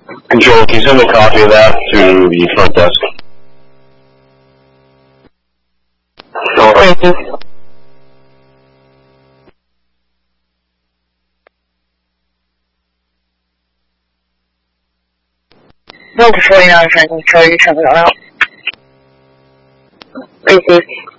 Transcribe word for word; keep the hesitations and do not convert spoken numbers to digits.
Control, can you send a copy of that to the front desk? Thank you. Delta forty-nine, Franklin, Charlie, you sent it out. Receive.